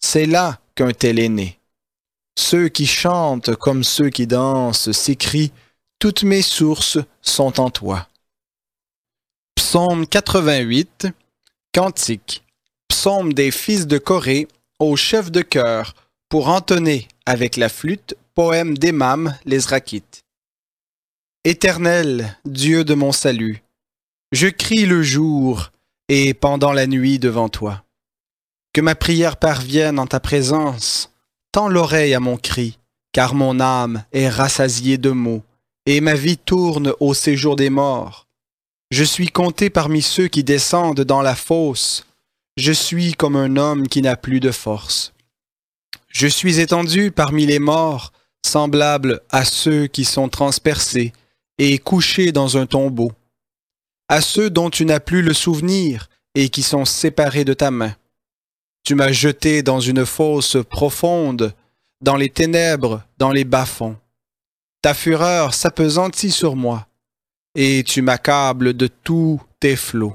c'est là qu'un tel est né. Ceux qui chantent comme ceux qui dansent s'écrient « Toutes mes sources sont en toi ». Psaume 88, Cantique. Psaume des fils de Corée au chef de chœur pour entonner avec la flûte, poème d'Hémam l'Ezrakhite. Éternel, Dieu de mon salut, je crie le jour et pendant la nuit devant toi. Que ma prière parvienne en ta présence, tends l'oreille à mon cri, car mon âme est rassasiée de maux, et ma vie tourne au séjour des morts. Je suis compté parmi ceux qui descendent dans la fosse, je suis comme un homme qui n'a plus de force. Je suis étendu parmi les morts, semblable à ceux qui sont transpercés et couchés dans un tombeau, à ceux dont tu n'as plus le souvenir et qui sont séparés de ta main. Tu m'as jeté dans une fosse profonde, dans les ténèbres, dans les bas-fonds. Ta fureur s'appesantit sur moi, et tu m'accables de tous tes flots.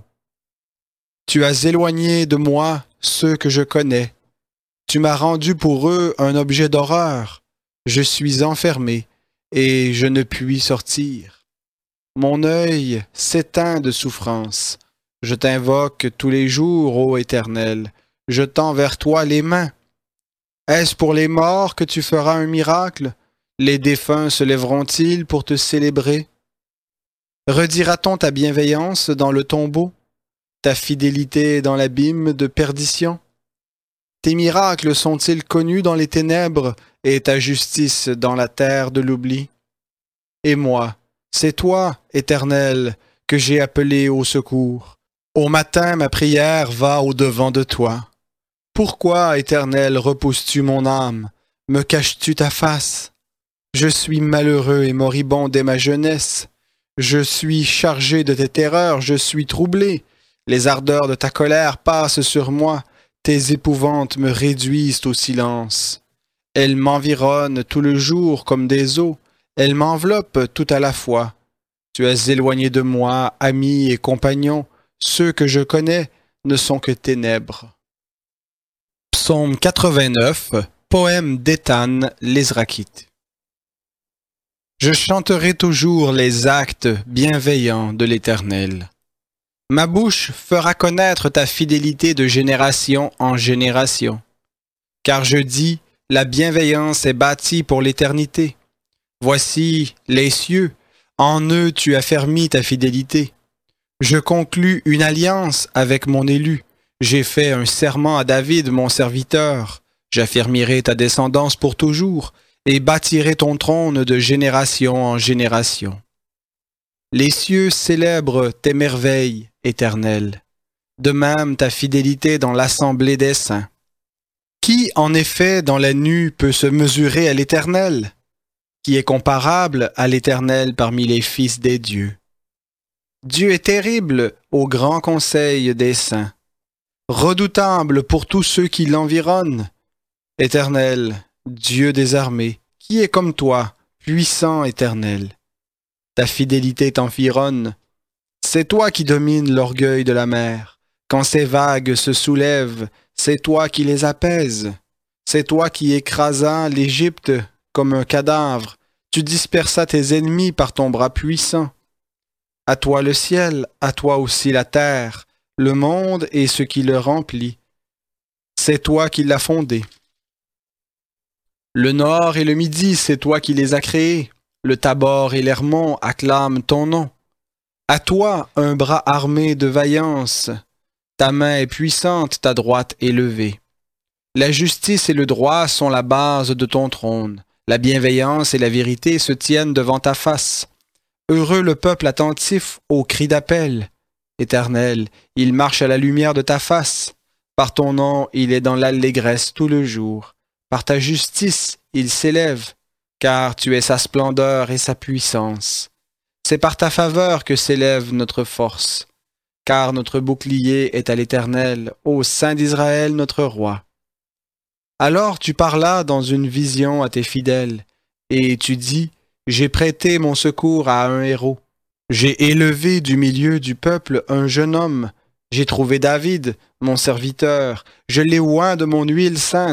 Tu as éloigné de moi ceux que je connais. Tu m'as rendu pour eux un objet d'horreur. Je suis enfermé, et je ne puis sortir. Mon œil s'éteint de souffrance. Je t'invoque tous les jours, ô Éternel. Je tends vers toi les mains. Est-ce pour les morts que tu feras un miracle? Les défunts se lèveront-ils pour te célébrer? Redira-t-on ta bienveillance dans le tombeau? Ta fidélité dans l'abîme de perdition? Tes miracles sont-ils connus dans les ténèbres et ta justice dans la terre de l'oubli? Et moi, c'est toi, Éternel, que j'ai appelé au secours. Au matin, ma prière va au-devant de toi. Pourquoi, Éternel, repousses-tu mon âme? Me caches-tu ta face? Je suis malheureux et moribond dès ma jeunesse. Je suis chargé de tes terreurs, je suis troublé. Les ardeurs de ta colère passent sur moi. Tes épouvantes me réduisent au silence. Elles m'environnent tout le jour comme des eaux. Elles m'enveloppent tout à la fois. Tu as éloigné de moi, amis et compagnons. Ceux que je connais ne sont que ténèbres. Psaume 89, poème d'Étan l'Ezrakhite. Je chanterai toujours les actes bienveillants de l'Éternel. Ma bouche fera connaître ta fidélité de génération en génération. Car je dis, la bienveillance est bâtie pour l'éternité. Voici les cieux, en eux tu affermis ta fidélité. Je conclus une alliance avec mon élu. J'ai fait un serment à David, mon serviteur. J'affermirai ta descendance pour toujours et bâtirai ton trône de génération en génération. Les cieux célèbrent tes merveilles, Éternel. De même ta fidélité dans l'assemblée des saints. Qui, en effet, dans la nue peut se mesurer à l'Éternel? Qui est comparable à l'Éternel parmi les fils des dieux? Dieu est terrible au grand conseil des saints, redoutable pour tous ceux qui l'environnent. Éternel, Dieu des armées, qui est comme toi, puissant Éternel? Ta fidélité t'environne. C'est toi qui domines l'orgueil de la mer. Quand ces vagues se soulèvent, c'est toi qui les apaises. C'est toi qui écrasas l'Égypte comme un cadavre. Tu dispersas tes ennemis par ton bras puissant. À toi le ciel, à toi aussi la terre, le monde et ce qui le remplit. C'est toi qui l'as fondé. Le nord et le midi, c'est toi qui les as créés. Le Tabor et l'Hermon acclament ton nom. À toi, un bras armé de vaillance. Ta main est puissante, ta droite est levée. La justice et le droit sont la base de ton trône. La bienveillance et la vérité se tiennent devant ta face. Heureux le peuple attentif aux cris d'appel. Éternel, il marche à la lumière de ta face. Par ton nom, il est dans l'allégresse tout le jour. Par ta justice, il s'élève, car tu es sa splendeur et sa puissance. C'est par ta faveur que s'élève notre force, car notre bouclier est à l'Éternel, ô Saint d'Israël, notre roi. Alors tu parlas dans une vision à tes fidèles, et tu dis, j'ai prêté mon secours à un héros. J'ai élevé du milieu du peuple un jeune homme. J'ai trouvé David, mon serviteur. Je l'ai oint de mon huile sainte.